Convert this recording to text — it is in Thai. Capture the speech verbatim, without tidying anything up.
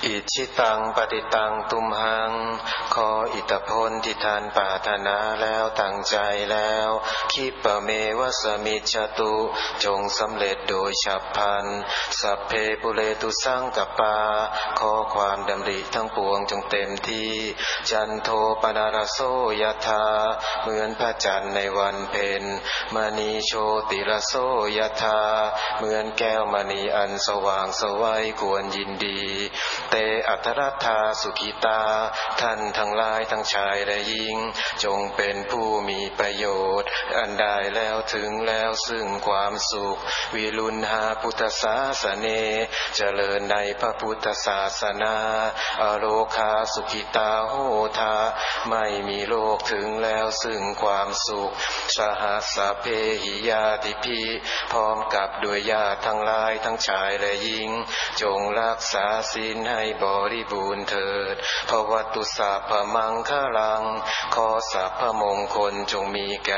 อิชิตังปฏิตังตุมหังขออิทธิพลที่ท่านปรารถนาแล้วตั้งใจแล้วคิปะเมวะสมิจฉตุจงสำเร็จโดยฉับพลันสัพเพปุเรตุสังกปาขอความดำริทั้งปวงจงเต็มที่จันโทปนารโสยถาเหมือนพระจันทร์ในวันเพ็ญมณีโชติรโสยถาเหมือนแก้วมณีอันสว่างไสวควรยินดีเตอัทรัตถาสุขิตาท่านทั้งหลายทั้งชายและหญิงจงเป็นผู้มีประโยชน์อันได้แล้วถึงแล้วซึ่งความสุขวิรุณหาพุทธศาสเนเจริญในพระพุทธศาสนาอโลคาสุขิตาโหทาไม่มีโลกถึงแล้วซึ่งความสุขสหัสสะเพหิยาติภิพร้อมกับด้วยญาติทั้งหลายทั้งชายและหญิงจงรักษาศีลให้บริบูรณ์เถิดภวัตตุสัพพมังคลังขอสัพพมงคลจงมีแก่